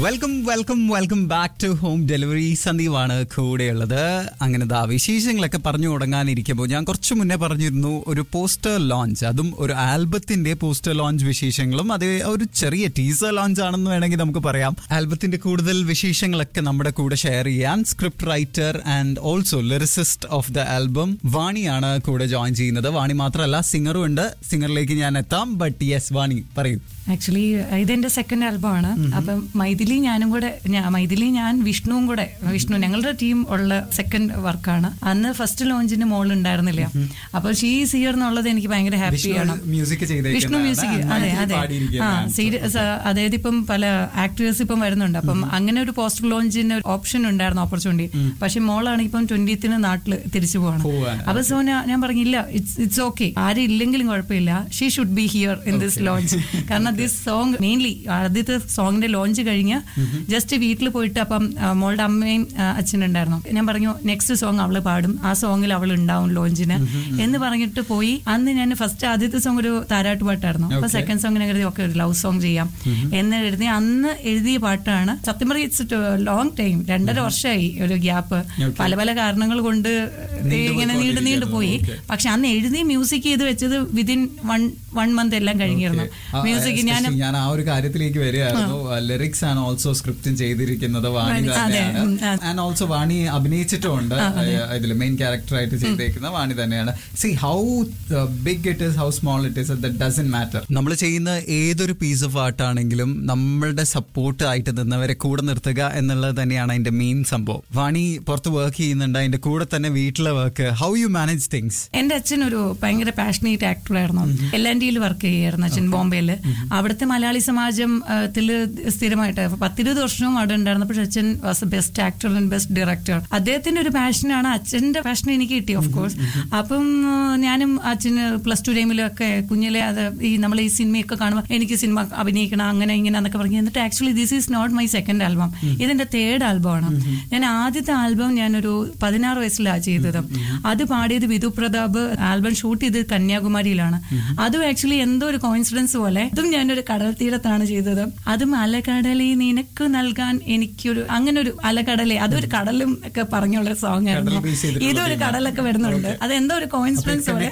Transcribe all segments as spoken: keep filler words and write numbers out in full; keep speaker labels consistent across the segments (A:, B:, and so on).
A: Welcome welcome welcome back to home delivery. സന്ദീപാണ് കൂടെയുള്ളത്. അങ്ങനെ ദാ വിശേഷങ്ങളൊക്കെ പറഞ്ഞു തുടങ്ങാനിരിക്കുമ്പോൾ ഞാൻ കുറച്ച് മുന്നേ പറഞ്ഞിരുന്നു ഒരു പോസ്റ്റർ ലോഞ്ച്, അതും ഒരു ആൽബത്തിന്റെ പോസ്റ്റർ ലോഞ്ച് വിശേഷങ്ങളും അത് ഒരു ചെറിയ ടീസർ ലോഞ്ച് ആണെന്ന് വേണമെങ്കിൽ നമുക്ക് പറയാം. ആൽബത്തിന്റെ കൂടുതൽ വിശേഷങ്ങളൊക്കെ നമ്മുടെ കൂടെ ഷെയർ ചെയ്യാൻ script writer and also lyricist of the album വാണിയാണ് കൂടെ ജോയിൻ ചെയ്യുന്നത്. വാണി മാത്രമല്ല സിംഗറും ഉണ്ട്. സിംഗറിലേക്ക് ഞാൻ എത്താം. ബട്ട് യെസ് വാണി പറയൂ.
B: ആക്ച്വലി ഇതെന്റെ സെക്കൻഡ് ആൽബമാണ്. അപ്പം മൈഥിലി ഞാനും കൂടെ മൈഥിലി ഞാൻ വിഷ്ണുവും കൂടെ വിഷ്ണു ഞങ്ങളുടെ ടീം ഉള്ള സെക്കൻഡ് വർക്കാണ്. അന്ന് ഫസ്റ്റ് ലോഞ്ചിന് മോൾ ഉണ്ടായിരുന്നില്ല. അപ്പൊ ഷീസ് ഹിയർ എന്നുള്ളത് എനിക്ക് ഭയങ്കര ഹാപ്പിയാണ്. വിഷ്ണു മ്യൂസിക് അതെ അതെ ആ സീരിയസ്. അതായത് ഇപ്പം പല ആക്ടേഴ്സ് ഇപ്പം വരുന്നുണ്ട്. അപ്പം അങ്ങനെ ഒരു പോസ്റ്റർ ലോഞ്ചിന് ഓപ്ഷൻ ഉണ്ടായിരുന്നു, ഓപ്പർച്യൂണിറ്റി. പക്ഷെ മോളാണ് ഇപ്പം ട്വന്റിത്തിന് നാട്ടില് തിരിച്ചു പോവാണ്. അപ്പൊ സോ ഞാൻ പറഞ്ഞില്ല, ഇറ്റ്സ് ഇറ്റ്സ് ഓക്കെ, ആരും ഇല്ലെങ്കിലും കുഴപ്പമില്ല, she should be here in this launch. കാരണം ദിസ് സോങ് മെയിൻലി ആദ്യത്തെ സോങ്ങിന്റെ ലോഞ്ച് കഴിഞ്ഞ് ജസ്റ്റ് വീട്ടിൽ പോയിട്ട് അപ്പം മോളുടെ അമ്മയും അച്ഛനുണ്ടായിരുന്നു. ഞാൻ പറഞ്ഞു നെക്സ്റ്റ് സോങ് അവള് പാടും, ആ സോങ്ങിൽ അവൾ ഉണ്ടാവും ലോഞ്ചിന് എന്ന് പറഞ്ഞിട്ട് പോയി. അന്ന് ഞാൻ ഫസ്റ്റ് ആദ്യത്തെ സോങ് ഒരു താരാട്ട് പാട്ടായിരുന്നു. അപ്പൊ സെക്കൻഡ് സോങ്ങിനെ കരുതി ഒക്കെ ഒരു ലവ് സോങ് ചെയ്യാം എന്ന് എഴുതി അന്ന് എഴുതിയ പാട്ടാണ്. സത്യം പറഞ്ഞ ഇറ്റ്സ് ലോങ് ടൈം, രണ്ടര വർഷമായി ഒരു ഗ്യാപ്പ്, പല പല കാരണങ്ങൾ കൊണ്ട് ഇങ്ങനെ നീണ്ടു നീണ്ടു പോയി. പക്ഷെ അന്ന് എഴുതി മ്യൂസിക് ചെയ്ത് വെച്ചത് വിതിൻ വൺ വൺ മന്ത് എല്ലാം കഴിഞ്ഞിരുന്നു. മ്യൂസിക് ഞാൻ
A: ഞാൻ ആ ഒരു കാര്യത്തിലേക്ക് വരികയായിരുന്നു. ലിറിക്സ് ആണ് ഓൾസോ സ്ക്രിപ്റ്റും ചെയ്തിരിക്കുന്നത് വാണി തന്നെയാണ്. ആൻഡ് ഓൾസോ വാണി അഭിനയിച്ചിട്ടുമുണ്ട് ഇതിൽ മെയിൻ ക്യാരക്ടറായിട്ട് ചെയ്തേക്കുന്ന വാണി തന്നെയാണ്. See how big it is, how small it is, that doesn't matter. നമ്മൾ ചെയ്യുന്ന ഏതൊരു പീസ് ഓഫ് ആർട്ട് ആണെങ്കിലും നമ്മളുടെ സപ്പോർട്ട് ആയിട്ട് നിന്നവരെ കൂടെ നിർത്തുക എന്നുള്ളത് തന്നെയാണ് അതിന്റെ മെയിൻ സംഭവം. വാണി പുറത്ത് വർക്ക് ചെയ്യുന്നുണ്ട്, അതിന്റെ കൂടെ തന്നെ വീട്ടിലെ work. How you manage things?
B: എന്റെ അച്ഛൻ ഒരു ഭയങ്കര പാഷനേറ്റ് ആക്ടറായിരുന്നു. എൽ ആൻഡ് ഡിയിൽ വർക്ക് ചെയ്യായിരുന്നു അച്ഛൻ, ബോംബെയില്. അവിടുത്തെ മലയാളി സമാജത്തില് സ്ഥിരമായിട്ട് പത്തിരുപത് വർഷവും അവിടെ ഉണ്ടായിരുന്നു. പക്ഷെ അച്ഛൻ was best actor and best director. അദ്ദേഹത്തിന്റെ ഒരു പാഷനാണ്, അച്ഛന്റെ പാഷൻ എനിക്ക് കിട്ടി ഓഫ് കോഴ്സ്. അപ്പം ഞാനും അച്ഛന് പ്ലസ് ടു ടൈമിലൊക്കെ കുഞ്ഞിലെ അത് ഈ നമ്മൾ ഈ സിനിമയൊക്കെ കാണുമ്പോൾ എനിക്ക് സിനിമ അഭിനയിക്കണം അങ്ങനെ ഇങ്ങനെ എന്നൊക്കെ പറഞ്ഞു. എന്നിട്ട് actually this is not my second album, ഇതെന്റെ തേർഡ് ആൽബമാണ്. ഞാൻ ആദ്യത്തെ ആൽബം ഞാനൊരു പതിനാറ് വയസ്സിലാണ് ചെയ്തത്. അത് പാടിയത് വിധു പ്രതാപ്. ആൽബം ഷൂട്ട് ചെയ്തത് കന്യാകുമാരിയിലാണ്. അതും ആക്ച്വലി എന്തോ ഒരു കോയിൻസിഡൻസ് പോലെ അതും ഞാനൊരു കടൽ തീരത്താണ് ചെയ്തത്. അതും അലകടലേ നിനക്ക് നൽകാൻ എനിക്കൊരു അങ്ങനെ ഒരു അലകടലേ, അതൊരു കടലും ഒക്കെ പറഞ്ഞുള്ള സോങ് ആയിരുന്നു. ഇതൊരു കടലൊക്കെ വരുന്നുണ്ട്. അതെന്തോ ഒരു കോയിൻസിഡൻസ് പോലെ.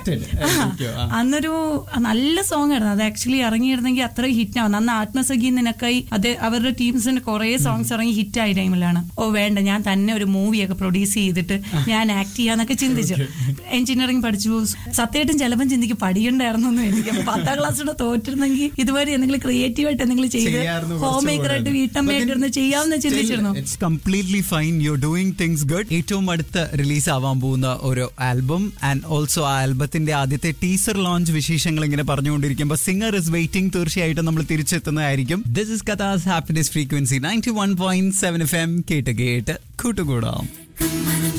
B: അന്നൊരു നല്ല സോങ് ആയിരുന്നു. അത് ആക്ച്വലി ഇറങ്ങിയിരുന്നെങ്കിൽ അത്ര ഹിറ്റ് ആവുന്നു. അന്ന് ആത്മസഖി നിനക്കായി അത് അവരുടെ ടീംസിന് കുറെ സോങ്സ് ഇറങ്ങി ഹിറ്റ് ആയ ടൈമിലാണ് ഓ വേണ്ട ഞാൻ തന്നെ ഒരു മൂവിയൊക്കെ പ്രൊഡ്യൂസ് ചെയ്തിട്ട് ഞാൻ ആക്ട് ചെയ്യാന്നൊക്കെ ചിന്തിച്ചു. എഞ്ചിനീയറിംഗ് പഠിച്ചു. സത്യമായിട്ടും ചിലപ്പം ചിന്തിക്കും പഠിക്കണ്ടായിരുന്നു എനിക്ക്. പത്താം ക്ലാസ്സിലൂടെ തോറ്റിരുന്നെങ്കിൽ ഇതുവരെ എന്തെങ്കിലും ക്രിയേറ്റീവ് ആയിട്ട് എന്തെങ്കിലും ചെയ്ത് ഹോം മേക്കറായിട്ട് വീട്ടമ്മയായിട്ടിരുന്ന് ചെയ്യാമെന്ന് ചിന്തിച്ചിരുന്നു.
A: It's completely fine, you are doing things good. ഏറ്റവും അടുത്ത് റിലീസ് ആവാൻ പോകുന്ന ഒരു ആൽബം ആൻഡ് ഓൾസോ ആ ആൽബത്തിന്റെ ആദ്യത്തെ ടീസർ ലോഞ്ച് വിശേഷങ്ങൾ ഇങ്ങനെ പറഞ്ഞുകൊണ്ടിരിക്കുമ്പോൾ സിംഗർ ഇസ് വെയിറ്റിംഗ്. തീർച്ചയായിട്ടും നമ്മൾ തിരിച്ചെത്തുന്നതായിരിക്കും. This is കഥാസ് happiness frequency ninety one point seven F M. കേട്ട് കേട്ട് കൂട്ടുകൂടാം.